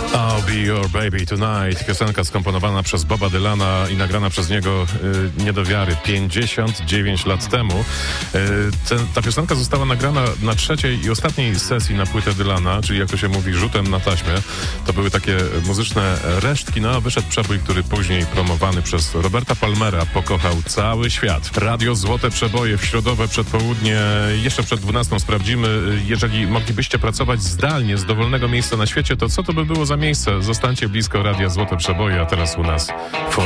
I'll Be Your Baby Tonight. Piosenka skomponowana przez Boba Dylana i nagrana przez niego nie do wiary 59 lat temu. Ta piosenka została nagrana na trzeciej i ostatniej sesji na płytę Dylana, czyli jak to się mówi, rzutem na taśmę. To były takie muzyczne resztki, no a wyszedł przebój, który później promowany przez Roberta Palmera pokochał cały świat. Radio Złote Przeboje w środowe przedpołudnie, jeszcze przed 12 sprawdzimy. Jeżeli moglibyście pracować zdalnie z dowolnego miejsca na świecie, to co to by było za miejsce? Zostańcie blisko Radia Złote Przeboje, a teraz u nas